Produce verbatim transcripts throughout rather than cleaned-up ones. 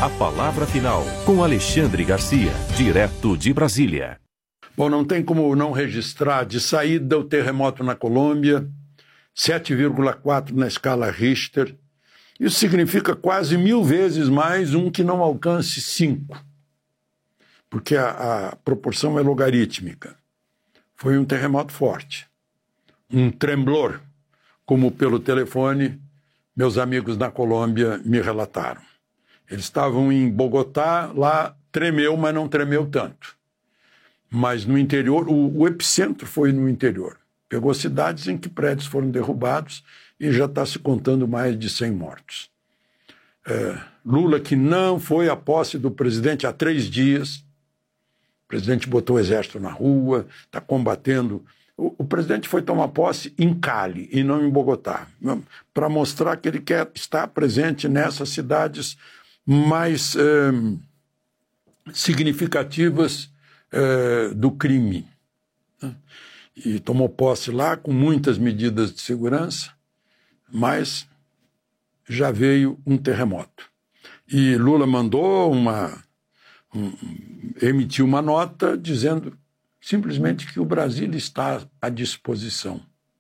A palavra final, com Alexandre Garcia, direto de Brasília. Bom, não tem como não registrar de saída o terremoto na Colômbia, sete vírgula quatro na escala Richter. Isso significa quase mil vezes mais um que não alcance cinco, porque a, a proporção é logarítmica. Foi um terremoto forte, um tremblor, como pelo telefone meus amigos na Colômbia me relataram. Eles estavam em Bogotá, lá tremeu, mas não tremeu tanto. Mas no interior, o, o epicentro foi no interior. Pegou cidades em que prédios foram derrubados e já está se contando mais de cem mortos. É, Lula, que não foi à posse do presidente há três dias, o presidente botou o exército na rua, está combatendo. O, o presidente foi tomar posse em Cali e não em Bogotá, para mostrar que ele quer estar presente nessas cidades mais é, significativas é, do crime. E tomou posse lá com muitas medidas de segurança, mas já veio um terremoto. E Lula mandou uma... Um, emitiu uma nota dizendo simplesmente que o Brasil está à disposição.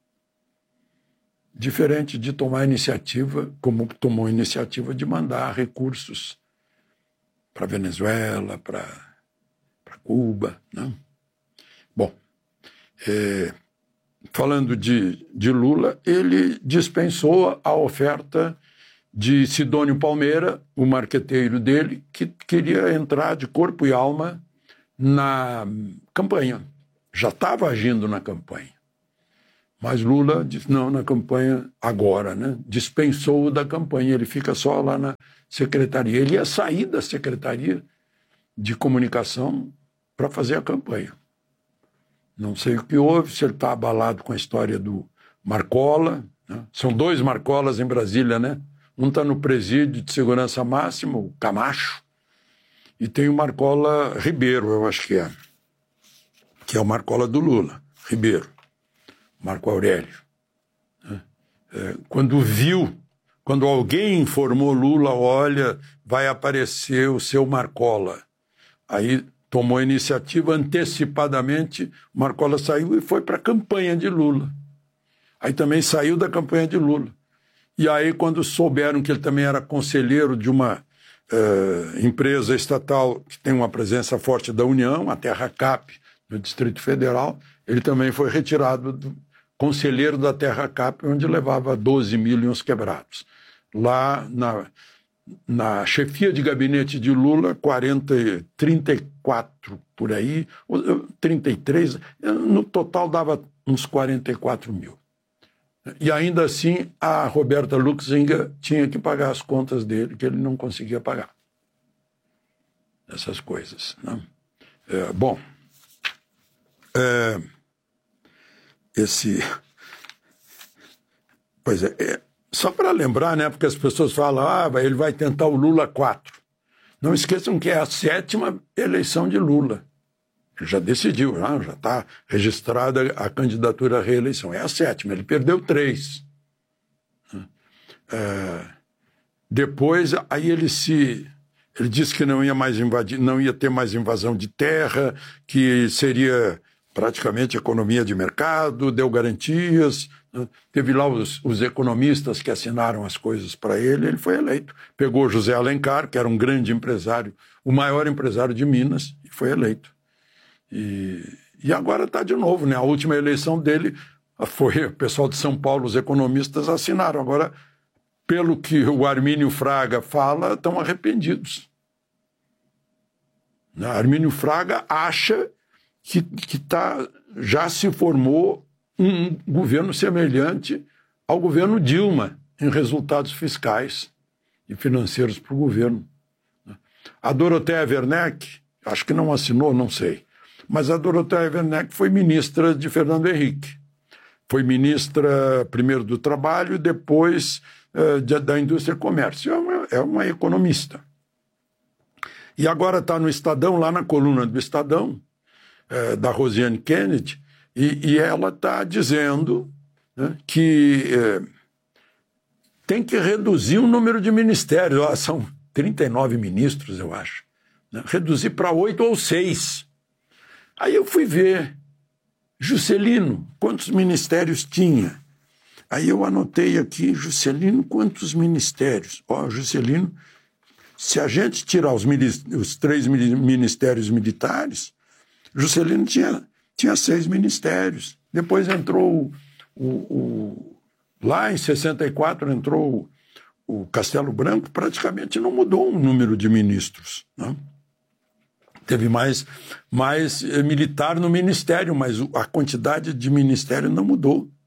Diferente de tomar iniciativa, como tomou a iniciativa de mandar recursos para a Venezuela, para Cuba. Né? Bom, é, falando de, de Lula, ele dispensou a oferta de Sidônio Palmeira, o marqueteiro dele, que queria entrar de corpo e alma na campanha. Já estava agindo na campanha. Mas Lula disse, não, na campanha agora, né? Dispensou-o da campanha, ele fica só lá na secretaria. Ele ia sair da Secretaria de Comunicação para fazer a campanha. Não sei o que houve, se ele está abalado com a história do Marcola. Né? São dois Marcolas em Brasília, né? Um está no presídio de segurança máxima, o Camacho, e tem o Marcola Ribeiro, eu acho que é, que é o Marcola do Lula, Ribeiro, Marco Aurélio. É, quando viu, quando alguém informou Lula, olha, vai aparecer o seu Marcola, aí tomou a iniciativa antecipadamente, o Marcola saiu e foi para a campanha de Lula. Aí também saiu da campanha de Lula. E aí, quando souberam que ele também era conselheiro de uma uh, empresa estatal que tem uma presença forte da União, a Terra Cap, no Distrito Federal, ele também foi retirado do conselheiro da Terra Cap, onde levava doze mil e uns quebrados. Lá na, na chefia de gabinete de Lula, quarenta, trinta e quatro por aí, trinta e três, no total dava uns quarenta e quatro mil. E ainda assim, a Roberta Luxinga tinha que pagar as contas dele, que ele não conseguia pagar. Essas coisas. Né? É, bom, é, esse... Pois é, é só para lembrar, né, porque as pessoas falam, ah, ele vai tentar o Lula quatro. Não esqueçam que é a sétima eleição de Lula. Ele já decidiu, já está registrada a candidatura à reeleição. É a sétima, ele perdeu três. É, depois, aí ele se... Ele disse que não ia mais invadir, não ia ter mais invasão de terra, que seria praticamente economia de mercado, deu garantias. Né? Teve lá os, os economistas que assinaram as coisas para ele, ele foi eleito. Pegou José Alencar, que era um grande empresário, o maior empresário de Minas, e foi eleito. E, e agora está de novo, né? A última eleição dele foi o pessoal de São Paulo, os economistas assinaram. Agora, pelo que o Armínio Fraga fala, estão arrependidos. Armínio Fraga acha que, que tá, já se formou um governo semelhante ao governo Dilma em resultados fiscais e financeiros para o governo. A Dorothea Werneck, acho que não assinou, não sei. Mas a Dorothea Werneck foi ministra de Fernando Henrique. Foi ministra primeiro do Trabalho e depois uh, de, da Indústria e Comércio. É uma, é uma economista. E agora está no Estadão, lá na coluna do Estadão, uh, da Rosiane Kennedy, e, e ela está dizendo, né, que uh, tem que reduzir o número de ministérios. Ó, são trinta e nove ministros, eu acho. Né? Reduzir para oito ou seis. Aí eu fui ver, Juscelino, quantos ministérios tinha? Aí eu anotei aqui, Juscelino, quantos ministérios? Ó, Juscelino, se a gente tirar os, os três ministérios militares, Juscelino tinha, tinha seis ministérios. Depois entrou, o, o, lá em sessenta e quatro, entrou o, o Castelo Branco, praticamente não mudou o número de ministros, né? Teve mais, mais militar no ministério, mas a quantidade de ministério não mudou.